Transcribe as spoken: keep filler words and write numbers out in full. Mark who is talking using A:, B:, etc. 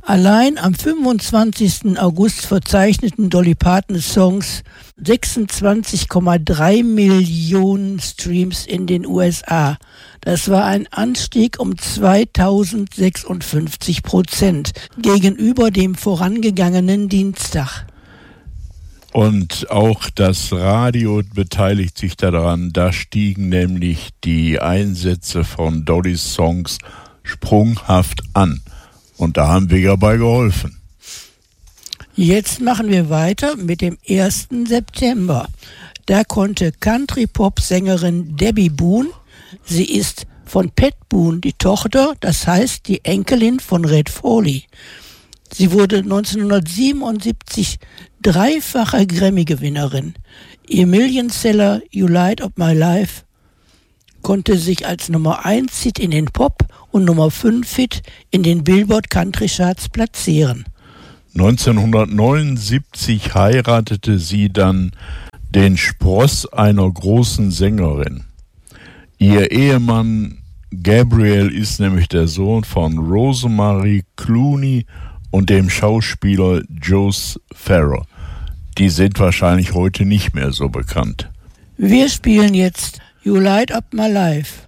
A: Allein am fünfundzwanzigsten August verzeichneten Dolly Parton Songs sechsundzwanzig Komma drei Millionen Streams in den U S A. Das war ein Anstieg um zweitausendsechsundfünfzig Prozent gegenüber dem vorangegangenen Dienstag.
B: Und auch das Radio beteiligt sich daran. Da stiegen nämlich die Einsätze von Dollys Songs sprunghaft an. Und da haben wir ja bei geholfen.
A: Jetzt machen wir weiter mit dem ersten September. Da konnte Country-Pop-Sängerin Debbie Boone, sie ist von Pat Boone die Tochter, das heißt die Enkelin von Red Foley. Sie wurde neunzehnhundertsiebenundsiebzig dreifache Grammy-Gewinnerin. Ihr Millionseller You Light Up My Life konnte sich als Nummer eins Hit in den Pop- und Nummer fünf Hit in den Billboard Country Charts platzieren.
B: neunzehnhundertneunundsiebzig heiratete sie dann den Spross einer großen Sängerin. Ihr Ehemann Gabriel ist nämlich der Sohn von Rosemary Clooney und dem Schauspieler Joe Farrow. Die sind wahrscheinlich heute nicht mehr so bekannt.
A: Wir spielen jetzt You Light Up My Life.